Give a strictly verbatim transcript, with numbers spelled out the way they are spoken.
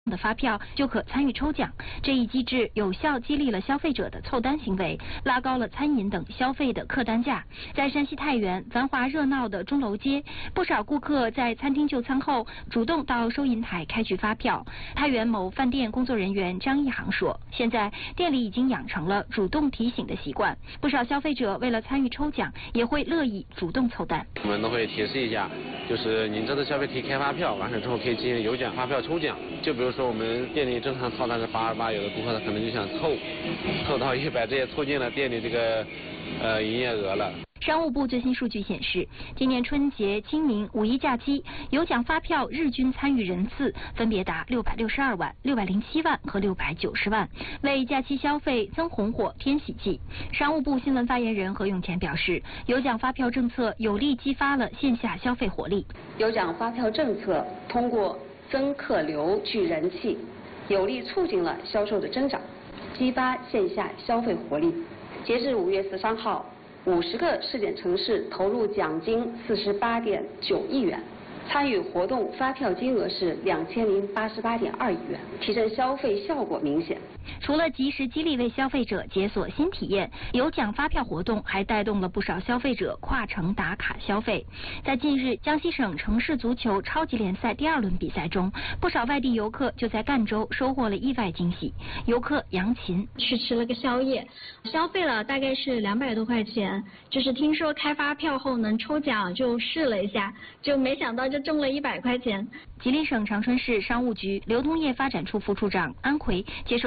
的发票就可参与抽奖。这一机制有效激励了消费者的凑单行为，拉高了餐饮等消费的客单价。在山西太原繁华热闹的钟楼街，不少顾客在餐厅就餐后主动到收银台开具发票。太原某饭店工作人员张一航说，现在店里已经养成了主动提醒的习惯，不少消费者为了参与抽奖，也会乐意主动凑单。 我们都会提示一下，就是您这次消费提开发票，完事之后可以进行有奖发票抽奖。就比如说我们店里正常套餐是八二八，有的顾客他可能就想凑，凑到一百，这也凑进了店里这个呃营业额了。 商务部最新数据显示，今年春节、清明、五一假期有奖发票日均参与人次分别达六百六十二万、六百零七万和六百九十万，为假期消费增红火、添喜气。商务部新闻发言人何永前表示，有奖发票政策有力激发了线下消费活力。 有奖发票政策通过增客流聚人气，有力促进了销售的增长，激发线下消费活力。截至五月十三号。五十个试点城市投入奖金四十八点九亿元，参与活动发票金额是两千零八十八点二亿元，提振消费效果明显。 除了及时激励为消费者解锁新体验，有奖发票活动还带动了不少消费者跨城打卡消费。在近日江西省城市足球超级联赛第二轮比赛中，不少外地游客就在赣州收获了意外惊喜。游客杨琴去吃了个宵夜，消费了大概是两百多块钱，就是听说开发票后能抽奖，就试了一下，就没想到就中了一百块钱。 吉林省长春市商务局流通业发展处副处长安奎接受